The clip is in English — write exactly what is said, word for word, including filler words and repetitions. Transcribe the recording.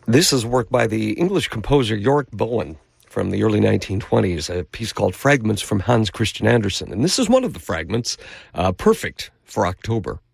This is work by the English composer Yorick Bowen from the early nineteen twenties, a piece called Fragments from Hans Christian Andersen. And this is one of the fragments, uh, perfect for October.